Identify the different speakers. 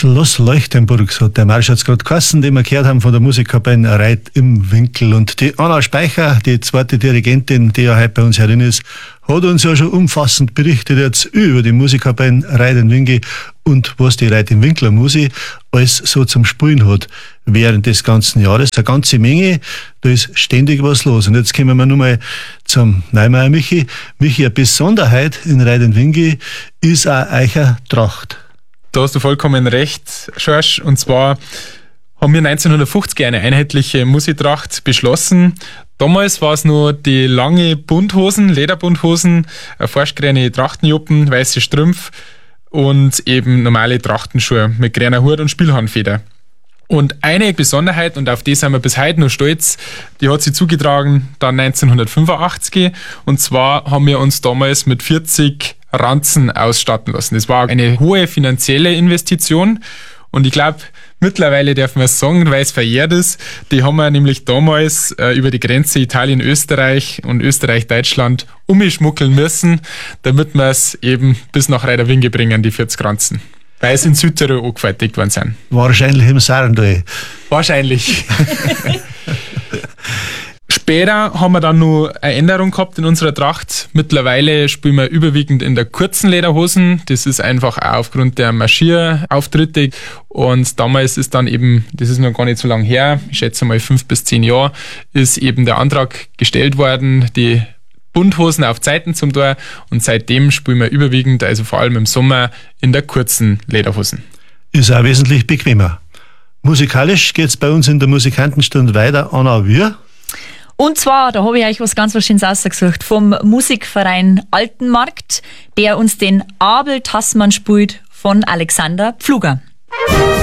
Speaker 1: Schloss Leuchtenburg, so hat der Marsch jetzt gerade geheißen, den wir gehört haben von der Musikkapelle Reit im Winkel. Und die Anna Speicher, die zweite Dirigentin, die ja heute bei uns herin ist, hat uns ja schon umfassend berichtet jetzt über die Musikkapelle Reit im Winkel und was die Reit im Winkler Musik alles so zum Spielen hat während des ganzen Jahres. Eine ganze Menge, da ist ständig was los. Und jetzt kommen wir nochmal zum Neumeier Michi. Michi, eine Besonderheit in Reit im Winkel ist auch Eicher Tracht.
Speaker 2: Da hast du vollkommen recht, Schorsch. Und zwar haben wir 1950 eine einheitliche Musiktracht beschlossen. Damals war es nur die lange Bunthosen, Lederbunthosen, forschgrüne Trachtenjuppen, weiße Strümpf und eben normale Trachtenschuhe mit grüner Hut und Spielhahnfeder. Und eine Besonderheit, und auf die sind wir bis heute noch stolz, die hat sich zugetragen dann 1985. Und zwar haben wir uns damals mit 40 Ranzen ausstatten lassen. Das war eine hohe finanzielle Investition. Und ich glaube, mittlerweile dürfen wir es sagen, weil es verjährt ist. Die haben wir nämlich damals über die Grenze Italien-Österreich und Österreich-Deutschland umschmuggeln müssen, damit wir es eben bis nach Reit im Winkel bringen, die 40 Ranzen. Weil es in Südtirol angefertigt worden sind.
Speaker 1: Wahrscheinlich im Sarndal.
Speaker 2: Wahrscheinlich. Später haben wir dann noch eine Änderung gehabt in unserer Tracht. Mittlerweile spielen wir überwiegend in der kurzen Lederhosen. Das ist einfach auch aufgrund der Marschierauftritte. Und damals ist dann eben, das ist noch gar nicht so lange her, ich schätze mal 5 bis 10 Jahre, ist eben der Antrag gestellt worden, die Bunthosen auf Zeiten zum Tor. Und seitdem spielen wir überwiegend, also vor allem im Sommer, in der kurzen Lederhosen.
Speaker 1: Ist auch wesentlich bequemer. Musikalisch geht es bei uns in der Musikantenstunde weiter. Anna, wir?
Speaker 3: Und zwar, da habe ich euch was ganz Schönes ausgesucht, vom Musikverein Altenmarkt, der uns den Abel Tassmann spielt von Alexander Pfluger.